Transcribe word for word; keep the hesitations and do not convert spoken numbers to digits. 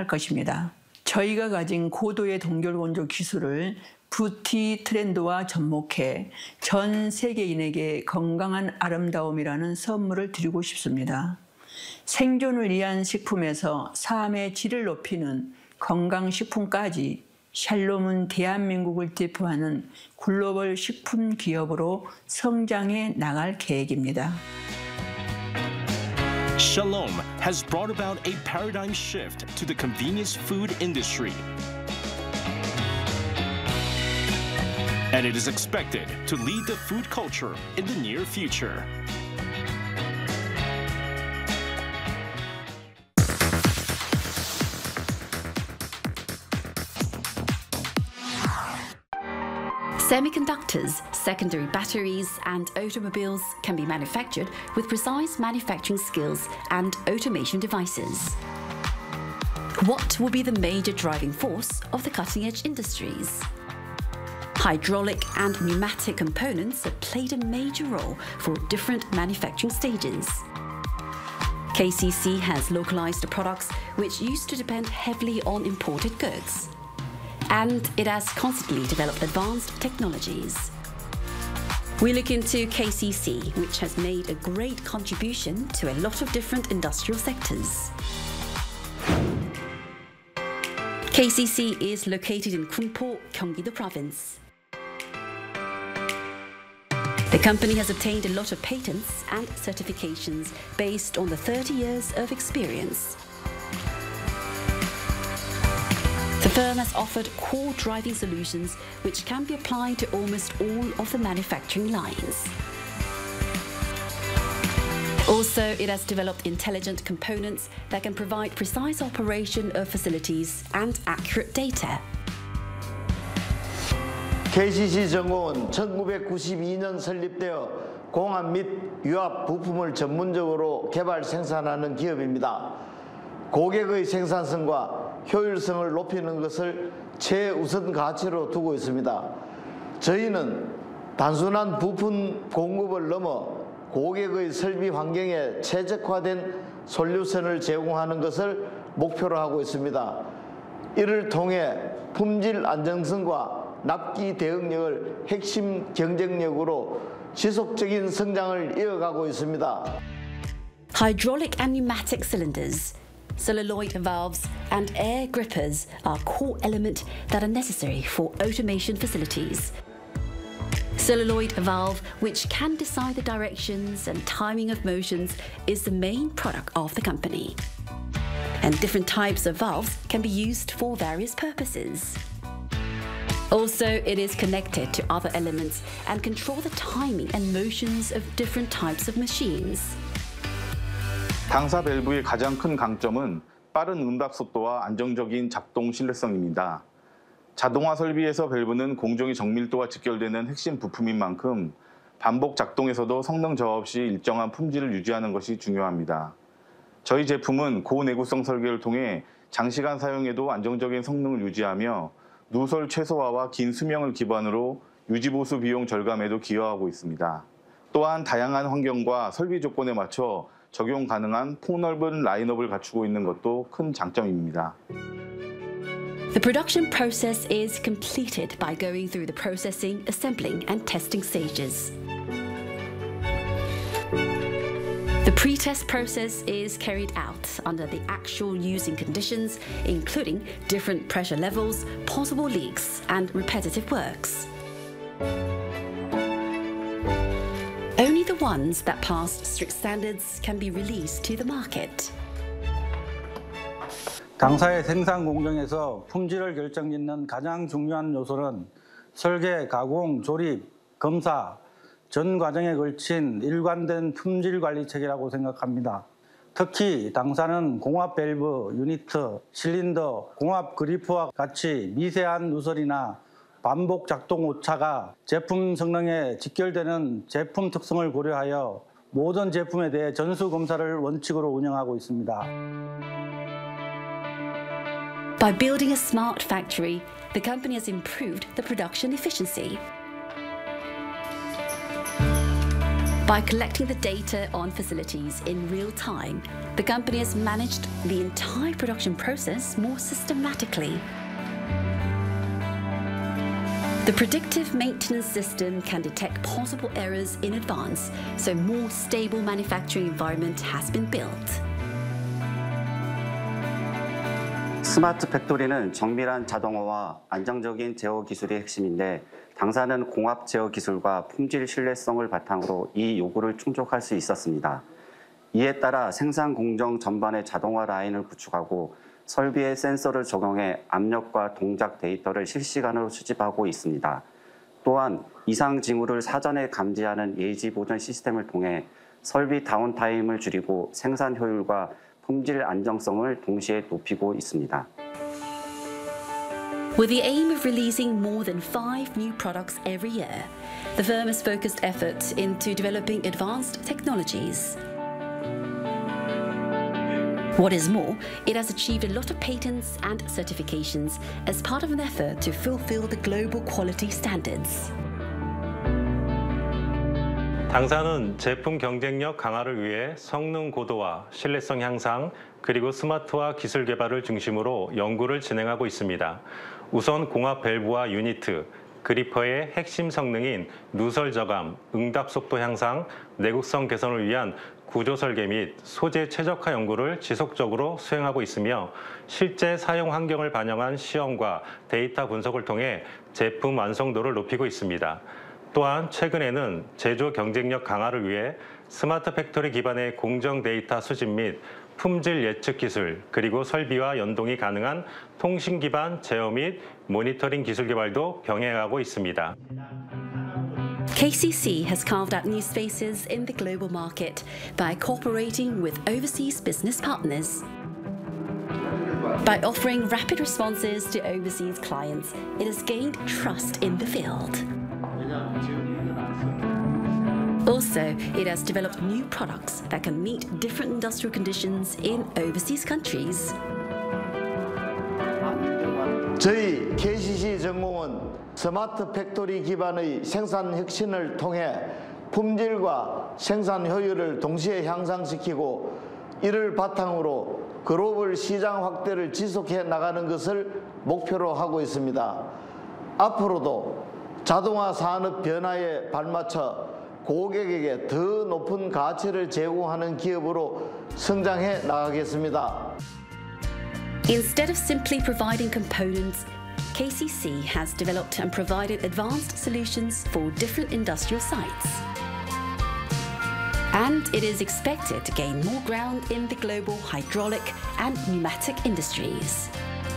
할 것입니다. 저희가 가진 고도의 동결건조 기술을 뷰티 트렌드와 접목해 전 세계인에게 건강한 아름다움이라는 선물을 드리고 싶습니다. 생존을 위한 식품에서 삶의 질을 높이는 건강식품까지 샬롬은 대한민국을 대표하는 글로벌 식품 기업으로 성장해 나갈 계획입니다. Shalom has brought about a paradigm shift to the convenience food industry. And it is expected to lead the food culture in the near future. Semiconductors, secondary batteries, and automobiles can be manufactured with precise manufacturing skills and automation devices. What will be the major driving force of the cutting-edge industries? Hydraulic and pneumatic components have played a major role for different manufacturing stages. K C C has localized the products which used to depend heavily on imported goods. And it has constantly developed advanced technologies. We look into K C C, which has made a great contribution to a lot of different industrial sectors. K C C is located in Kunpo, Gyeonggi-do Province. The company has obtained a lot of patents and certifications based on the thirty years of experience. The firm has offered core driving solutions which can be applied to almost all of the manufacturing lines. Also, it has developed intelligent components that can provide precise operation of facilities and accurate data. 케이씨씨 정공은 천구백구십이 년 설립되어 공합 및 유압 부품을 전문적으로 개발 생산하는 기업입니다. 고객의 생산성과 효율성을 높이는 것을 최우선 가치로 두고 있습니다. 저희는 단순한 부품 공급을 넘어 고객의 설비 환경에 최적화된 솔루션을 제공하는 것을 목표로 하고 있습니다. 이를 통해 품질 안정성과 납기 대응력을 핵심 경쟁력으로 지속적인 성장을 이어가고 있습니다. Hydraulic and pneumatic cylinders, celluloid valves, and air grippers are core elements that are necessary for automation facilities. Celluloid valve, which can decide the directions and timing of motions, is the main product of the company. And different types of valves can be used for various purposes. Also, it is connected to other elements and control the timing and motions of different types of machines. 당사 밸브의 가장 큰 강점은 빠른 응답 속도와 안정적인 작동 신뢰성입니다. 자동화 설비에서 밸브는 공정의 정밀도와 직결되는 핵심 부품인 만큼 반복 작동에서도 성능 저하 없이 일정한 품질을 유지하는 것이 중요합니다. 저희 제품은 고내구성 설계를 통해 장시간 사용에도 안정적인 성능을 유지하며 누설 최소화와 긴 수명을 기반으로 유지보수 비용 절감에도 기여하고 있습니다. 또한 다양한 환경과 설비 조건에 맞춰 적용 가능한 폭넓은 라인업을 갖추고 있는 것도 큰 장점입니다. The production process is completed by going through the processing, assembling, and testing stages. The pre-test process is carried out under the actual using conditions, including different pressure levels, possible leaks, and repetitive works. Only the ones that passed strict standards can be released to the market. 당사의 생산 공정에서 품질을 결정짓는 가장 중요한 요소는 설계, 가공, 조립, 검사, 전 과정에 걸친 일관된 품질 관리 체계라고 생각합니다. 특히 당사는 공합 밸브, 유니트, 실린더, 공합 그리프와 같이 미세한 누설이나 반복 작동 오차가 제품 성능에 직결되는 제품 특성을 고려하여 모든 제품에 대해 전수 검사를 원칙으로 운영하고 있습니다. By building a smart factory, the company has improved the production efficiency. By collecting the data on facilities in real time, the company has managed the entire production process more systematically. The predictive maintenance system can detect possible errors in advance, so a more stable manufacturing environment has been built. 스마트 팩토리는 정밀한 자동화와 안정적인 제어 기술이 핵심인데 당사는 공합 제어 기술과 품질 신뢰성을 바탕으로 이 요구를 충족할 수 있었습니다. 이에 따라 생산 공정 전반의 자동화 라인을 구축하고 설비에 센서를 적용해 압력과 동작 데이터를 실시간으로 수집하고 있습니다. 또한 이상 징후를 사전에 감지하는 예지 보전 시스템을 통해 설비 다운타임을 줄이고 생산 효율과 품질 안정성을 동시에 높이고 있습니다. With the aim of releasing more than five new products every year, the firm has focused efforts into developing advanced technologies. What is more, it has achieved a lot of patents and certifications as part of an effort to fulfill the global quality standards. 당사는 제품 경쟁력 강화를 위해 성능 고도화, 신뢰성 향상, 그리고 스마트화 기술 개발을 중심으로 연구를 진행하고 있습니다. 우선 공합 밸브와 유니트, 그리퍼의 핵심 성능인 누설 저감, 응답 속도 향상, 내구성 개선을 위한 구조 설계 및 소재 최적화 연구를 지속적으로 수행하고 있으며 실제 사용 환경을 반영한 시험과 데이터 분석을 통해 제품 완성도를 높이고 있습니다. 또한 최근에는 제조 경쟁력 강화를 위해 스마트 팩토리 기반의 공정 데이터 수집 및 품질 예측 기술, 그리고 설비와 연동이 가능한 통신 기반 제어 및 모니터링 기술 개발도 병행하고 있습니다. K C C has carved out new spaces in the global market by cooperating with overseas business partners. By offering rapid responses to overseas clients, it has gained trust in the field. Also, it has developed new products that can meet different industrial conditions in overseas countries. 저희 케이씨씨 전공은 스마트 팩토리 기반의 생산 혁신을 통해 품질과 생산 효율을 동시에 향상시키고 이를 바탕으로 글로벌 시장 확대를 지속해 나가는 것을 목표로 하고 있습니다. 앞으로도 자동화 산업 변화에 발맞춰 고객에게 더 높은 가치를 제공하는 기업으로 성장해 나가겠습니다. Instead of simply providing components, K C C has developed and provided advanced solutions for different industrial sites. And it is expected to gain more ground in the global hydraulic and pneumatic industries.